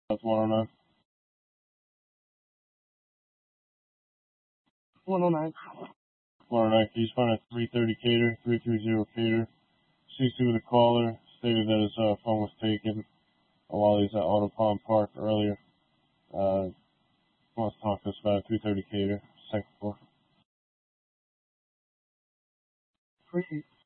That's 109. 109. 109. He's fine at 330 Cater, 330 Cater. Speaks to the caller, stated that his phone was taken while he's at Auto Palm Park earlier. Wants to talk to us about 330 Cater, second floor. Appreciate it.